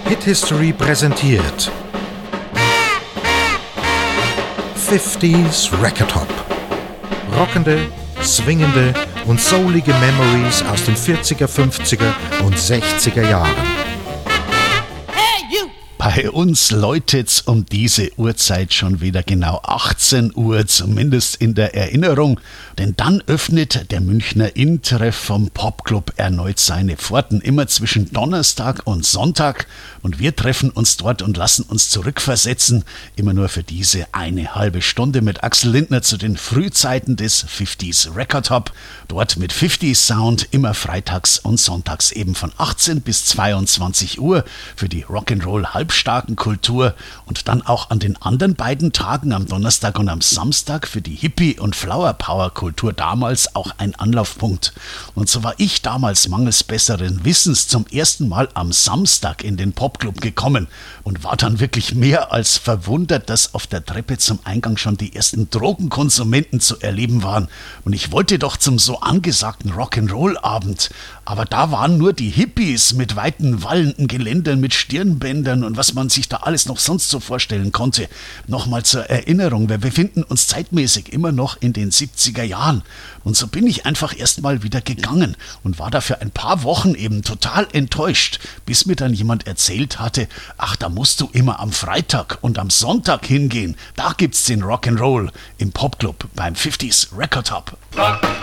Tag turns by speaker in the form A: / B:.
A: Hit History präsentiert 50s Record Hop. Rockende, swingende und soulige Memories aus den 40er, 50er und 60er Jahren.
B: Bei uns läutet's um diese Uhrzeit schon wieder genau 18 Uhr, zumindest in der Erinnerung. Denn dann öffnet der Münchner Intreff vom Popclub erneut seine Pforten, immer zwischen Donnerstag und Sonntag. Und wir treffen uns dort und lassen uns zurückversetzen, immer nur für diese eine halbe Stunde mit Axel Lindner zu den Frühzeiten des 50s Record Hop. Dort mit 50s Sound, immer freitags und sonntags eben von 18 bis 22 Uhr für die Rock'n'Roll halbstarken Kultur und dann auch an den anderen beiden Tagen, am Donnerstag und am Samstag, für die Hippie- und Flower Power Kultur damals auch ein Anlaufpunkt. Und so war ich damals mangels besseren Wissens zum ersten Mal am Samstag in den Popclub gekommen und war dann wirklich mehr als verwundert, dass auf der Treppe zum Eingang schon die ersten Drogenkonsumenten zu erleben waren. Und ich wollte doch zum so angesagten Rock'n'Roll-Abend, aber da waren nur die Hippies mit weiten wallenden Geländern, mit Stirnbändern und was man sich da alles noch sonst so vorstellen konnte. Nochmal zur Erinnerung, wir befinden uns zeitmäßig immer noch in den 70er Jahren. Und so bin ich einfach erstmal wieder gegangen und war da für ein paar Wochen eben total enttäuscht, bis mir dann jemand erzählt hatte, ach, da musst du immer am Freitag und am Sonntag hingehen. Da gibt's den Rock'n'Roll im Popclub beim 50s Record Hop.